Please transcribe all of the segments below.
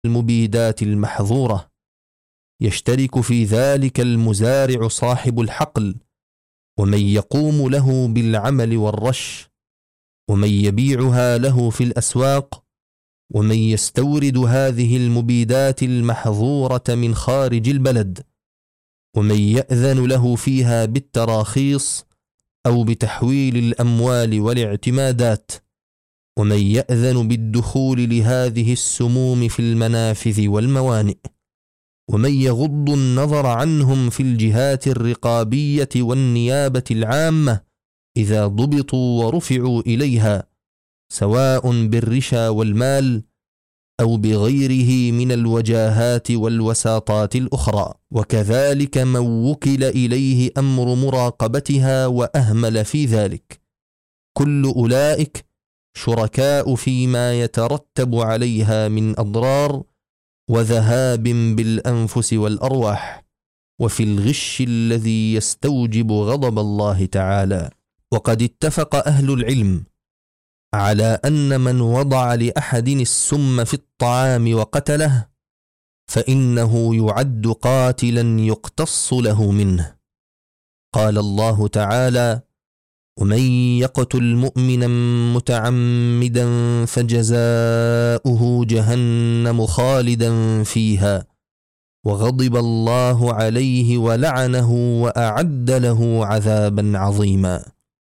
المبيدات المحظورة، يشترك في ذلك المزارع صاحب الحقل، ومن يقوم له بالعمل والرش، ومن يبيعها له في الأسواق، ومن يستورد هذه المبيدات المحظورة من خارج البلد، ومن يأذن له فيها بالتراخيص أو بتحويل الأموال والاعتمادات، ومن يأذن بالدخول لهذه السموم في المنافذ والموانئ، ومن يغض النظر عنهم في الجهات الرقابية والنيابة العامة إذا ضبطوا ورفعوا إليها، سواء بالرشا والمال أو بغيره من الوجاهات والوساطات الأخرى، وكذلك من وكل إليه أمر مراقبتها وأهمل في ذلك. كل أولئك شركاء فيما يترتب عليها من أضرار وذهاب بالأنفس والأرواح، وفي الغش الذي يستوجب غضب الله تعالى. وقد اتفق أهل العلم على أن من وضع لأحد السم في الطعام وقتله فإنه يعد قاتلا يقتص له منه. قال الله تعالى: ومن يقتل مؤمنا متعمدا فجزاؤه جهنم خالدا فيها وغضب الله عليه ولعنه وأعد له عذابا عظيما.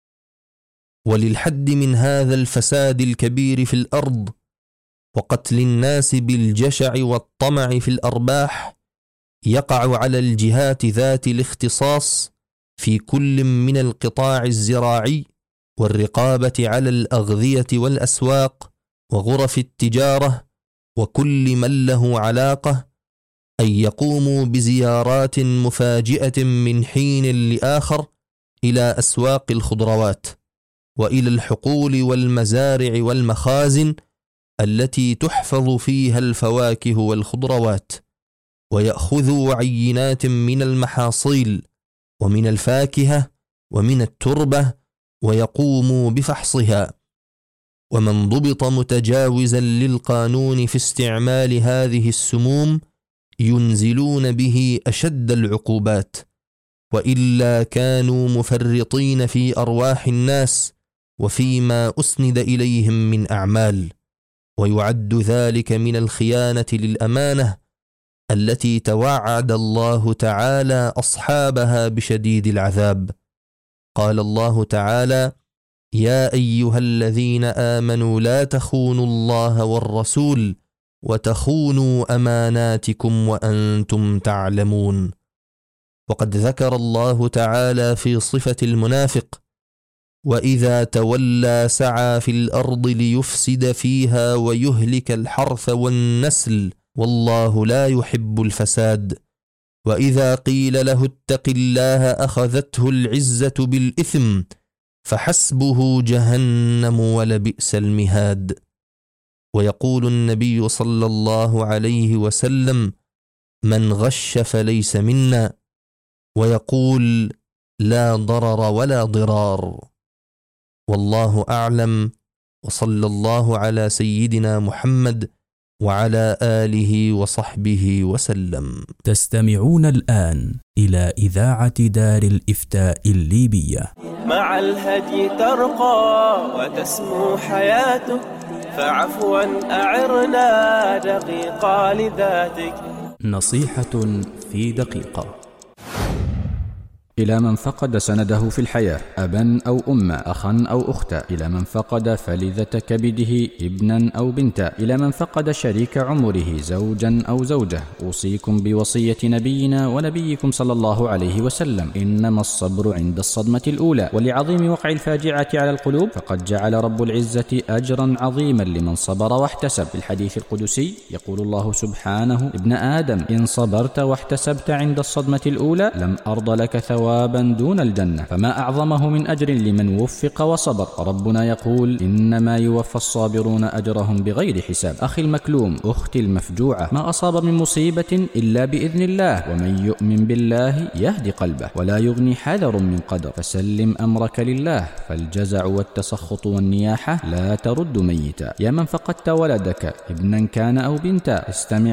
وللحد من هذا الفساد الكبير في الأرض وقتل الناس بالجشع والطمع في الأرباح يقع على الجهات ذات الاختصاص في كل من القطاع الزراعي والرقابة على الأغذية والأسواق وغرف التجارة وكل من له علاقة أن يقوموا بزيارات مفاجئة من حين لآخر إلى أسواق الخضروات وإلى الحقول والمزارع والمخازن التي تحفظ فيها الفواكه والخضروات، ويأخذوا عينات من المحاصيل ومن الفاكهة ومن التربة ويقوموا بفحصها. ومن ضبط متجاوزا للقانون في استعمال هذه السموم ينزلون به أشد العقوبات، وإلا كانوا مفرطين في أرواح الناس وفيما أسند إليهم من أعمال، ويعد ذلك من الخيانة للأمانة التي توعد الله تعالى أصحابها بشديد العذاب. قال الله تعالى: يا أيها الذين آمنوا لا تخونوا الله والرسول وتخونوا أماناتكم وأنتم تعلمون. وقد ذكر الله تعالى في صفة المنافق: وإذا تولى سعى في الأرض ليفسد فيها ويهلك الحرث والنسل والله لا يحب الفساد. وإذا قيل له اتق الله أخذته العزة بالإثم فحسبه جهنم ولبئس المهاد. ويقول النبي صلى الله عليه وسلم: من غش فليس منا، ويقول: لا ضرر ولا ضرار. والله أعلم، وصلى الله على سيدنا محمد وعلى آله وصحبه وسلم. تستمعون الآن إلى إذاعة دار الإفتاء الليبية. مع الهدي ترقى وتسمو حياتك، فعفوا أعرنا دقيقة لذاتك. نصيحة في دقيقة. إلى من فقد سنده في الحياة، أبا أو أما، أخا أو أختا، إلى من فقد فلذة كبده، ابنا أو بنتا، إلى من فقد شريك عمره، زوجا أو زوجة، أوصيكم بوصية نبينا ونبيكم صلى الله عليه وسلم: إنما الصبر عند الصدمة الأولى. ولعظيم وقع الفاجعة على القلوب فقد جعل رب العزة أجرا عظيما لمن صبر واحتسب. في الحديث القدسي يقول الله سبحانه: ابن آدم إن صبرت واحتسبت عند الصدمة الأولى لم أرض لك ثواب ثوابا دون الجنة، فما أعظمه من أجر لمن وفق وصبر. ربنا يقول: إنما يوفى الصابرون أجرهم بغير حساب. أخي المكلوم، أختي المفجوعة، ما أصاب من مصيبة إلا بإذن الله، ومن يؤمن بالله يهدي قلبه، ولا يغني حذر من قدر، فسلم أمرك لله، فالجزع والتسخط والنياحة لا ترد ميتا. يا من فقدت ولدك ابنا كان أو بنتا، استمع